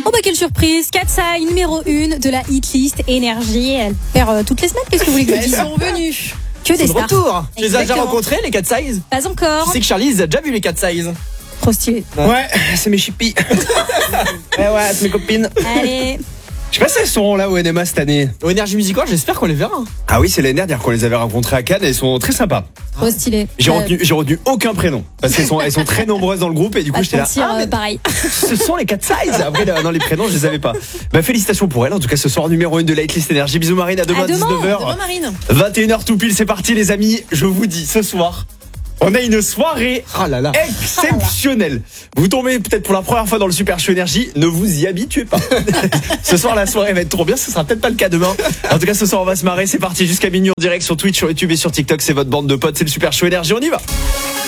Oh bah quelle surprise, Katsai numéro 1 de la hitlist Énergie. Elle perd toutes les semaines, qu'est-ce que vous voulez que je Elles dise? sont venues. Que des C'est de stars. retour. Tu les as déjà Exactement. rencontrés, les 4 Size? Pas encore. Tu sais que Charlie les a déjà vu, les 4 Size. Trop stylé. Ouais, c'est mes chippies. Ouais, c'est mes copines. Allez. Je sais pas si elles seront là au NMA cette année. Au Énergie Musical, j'espère qu'on les verra. Ah oui, c'est l'année dernière qu'on les avait rencontrées à Cannes et elles sont très sympas. Trop stylé. J'ai retenu aucun prénom parce qu'elles sont très nombreuses dans le groupe et du coup j'étais là. Pareil. Ce sont les 4 Size. Après, dans les prénoms, je les avais pas. Bah, félicitations pour elles. En tout cas, ce soir, numéro 1 de la hitlist Énergie. Bisous Marine, à demain, À demain. 19h. Demain, Marine. 21h tout pile, c'est parti les amis. Je vous dis, ce soir, on a une soirée Ah là là. exceptionnelle. Vous tombez peut-être pour la première fois dans le Super Show Énergie, ne vous y habituez pas. Ce soir, la soirée va être trop bien, ce sera peut-être pas le cas demain. En tout cas, ce soir, on va se marrer. C'est parti jusqu'à minuit en direct sur Twitch, sur YouTube et sur TikTok. C'est votre bande de potes, c'est le Super Show Énergie, on y va.